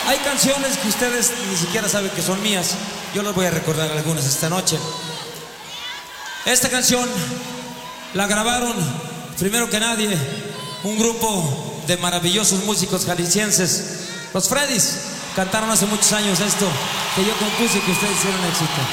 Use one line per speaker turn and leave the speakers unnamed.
Hay canciones que ustedes ni siquiera saben que son mías. Yo les voy a recordar algunas esta noche. Esta canción la grabaron, primero que nadie, un grupo de maravillosos músicos jaliscienses, los Freddys. Cantaron hace muchos años esto que yo compuse y que ustedes hicieron éxito.